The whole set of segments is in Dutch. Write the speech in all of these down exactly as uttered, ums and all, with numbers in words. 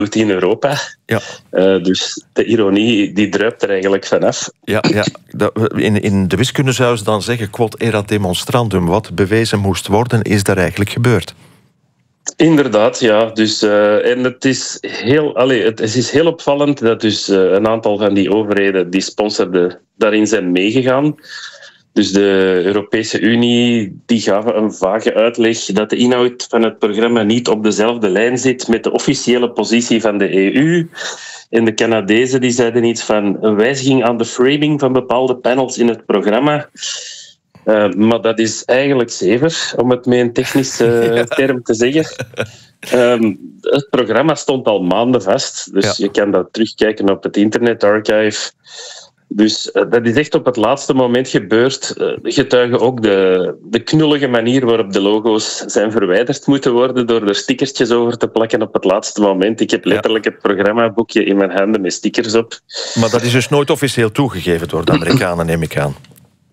in Europa. Ja. Uh, dus de ironie die druipt er eigenlijk vanaf. Ja, ja. In, in de wiskunde zou ze dan zeggen quod erat demonstrandum. Wat bewezen moest worden, is daar eigenlijk gebeurd. Inderdaad, ja. Dus, uh, en het is, heel, allez, het is heel opvallend dat dus, uh, een aantal van die overheden die sponsorden daarin zijn meegegaan. Dus de Europese Unie die gaven een vage uitleg dat de inhoud van het programma niet op dezelfde lijn zit met de officiële positie van de E U. En de Canadezen die zeiden iets van een wijziging aan de framing van bepaalde panels in het programma. Uh, maar dat is eigenlijk zever, om het met een technische uh, term te zeggen. Um, het programma stond al maanden vast, dus ja. Je kan dat terugkijken op het Internet Archive. Dus uh, dat is echt op het laatste moment gebeurd. Uh, getuigen ook de, de knullige manier waarop de logo's zijn verwijderd moeten worden door er stickertjes over te plakken op het laatste moment. Ik heb letterlijk ja. het programmaboekje in mijn handen met stickers op. Maar dat is dus nooit officieel toegegeven door de Amerikanen, neem ik aan.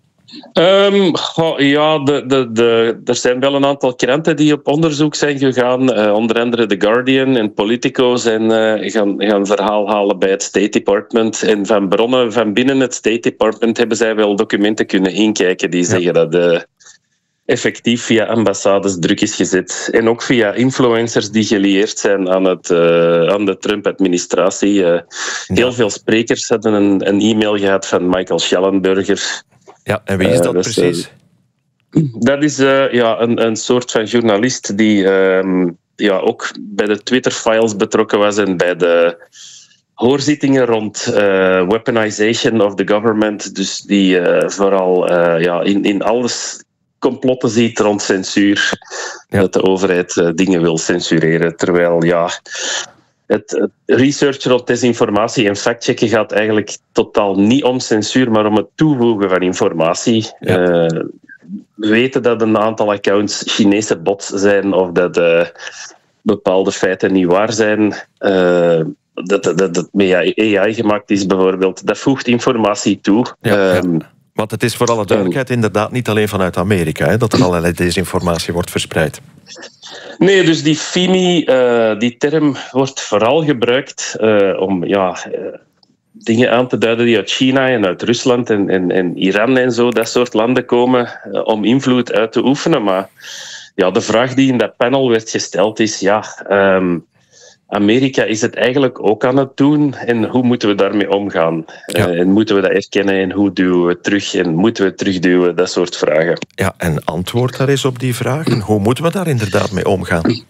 Um, oh, ja, de, de, de, er zijn wel een aantal kranten die op onderzoek zijn gegaan. Uh, onder andere The Guardian en Politico zijn uh, gaan, gaan verhaal halen bij het State Department. En van bronnen van binnen het State Department hebben zij wel documenten kunnen inkijken die zeggen ja. dat uh, effectief via ambassades druk is gezet. En ook via influencers die gelieerd zijn aan, het, uh, aan de Trump-administratie. Uh, ja. Heel veel sprekers hadden een, een e-mail gehad van Michael Schellenberger. Ja, en wie is dat uh, dus, precies? Uh, dat is uh, ja, een, een soort van journalist die uh, ja, ook bij de Twitter-files betrokken was en bij de hoorzittingen rond uh, weaponization of the government. Dus die uh, vooral uh, ja, in, in alles complotten ziet rond censuur. Ja. Dat de overheid uh, dingen wil censureren. Terwijl, ja... Het, het research rond desinformatie en factchecken gaat eigenlijk totaal niet om censuur, maar om het toevoegen van informatie. Ja. Uh, we weten dat een aantal accounts Chinese bots zijn of dat uh, bepaalde feiten niet waar zijn. Uh, dat, dat, dat het met A I gemaakt is bijvoorbeeld. Dat voegt informatie toe. Ja, um, ja. Want het is voor alle duidelijkheid inderdaad niet alleen vanuit Amerika hè, dat er allerlei desinformatie wordt verspreid. Nee, dus die F I M I, uh, die term wordt vooral gebruikt uh, om ja, uh, dingen aan te duiden die uit China en uit Rusland en, en, en Iran en zo, dat soort landen komen, uh, om invloed uit te oefenen. Maar ja, de vraag die in dat panel werd gesteld is, ja, um, Amerika is het eigenlijk ook aan het doen en hoe moeten we daarmee omgaan? Ja. Uh, en moeten we dat erkennen en hoe duwen we het terug en moeten we het terugduwen? Dat soort vragen. Ja, en antwoord daar eens op die vraag. En hoe moeten we daar inderdaad mee omgaan?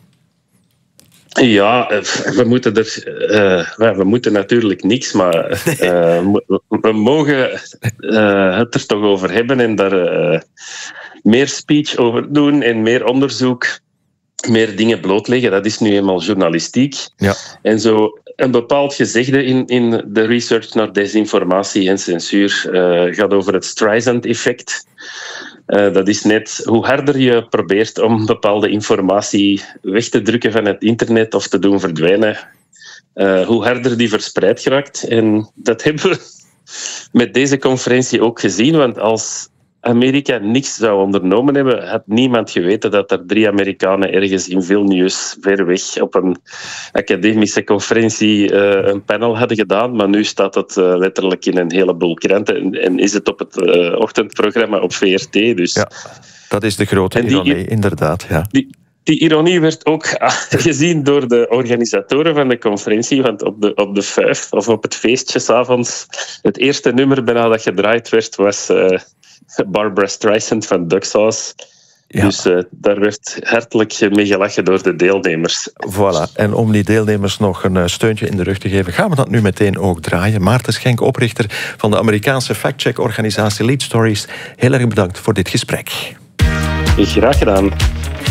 Ja, we moeten, er, uh, we moeten natuurlijk niks, maar uh, we mogen uh, het er toch over hebben en daar uh, meer speech over doen en meer onderzoek. Meer dingen blootleggen, dat is nu eenmaal journalistiek. Ja. En zo een bepaald gezegde in, in de research naar desinformatie en censuur uh, gaat over het Streisand-effect. Uh, dat is net hoe harder je probeert om bepaalde informatie weg te drukken van het internet of te doen verdwijnen, uh, hoe harder die verspreid geraakt. En dat hebben we met deze conferentie ook gezien, want als Amerika niks zou ondernomen hebben, had niemand geweten dat er drie Amerikanen ergens in Vilnius, ver weg, op een academische conferentie uh, een panel hadden gedaan. Maar nu staat het uh, letterlijk in een heleboel kranten en, en is het op het uh, ochtendprogramma op V R T. Dus. Ja, dat is de grote die, ironie, inderdaad. Ja. Die, die ironie werd ook gezien door de organisatoren van de conferentie, want op de, op de vijf, of op het feestje 's avonds, het eerste nummer bijna dat gedraaid werd, was Uh, Barbara Streisand van Duck Sauce. Ja. Dus uh, daar werd hartelijk mee gelachen door de deelnemers. Voilà. En om die deelnemers nog een uh, steuntje in de rug te geven, gaan we dat nu meteen ook draaien. Maarten Schenk, oprichter van de Amerikaanse factcheck-organisatie Lead Stories. Heel erg bedankt voor dit gesprek. Graag gedaan.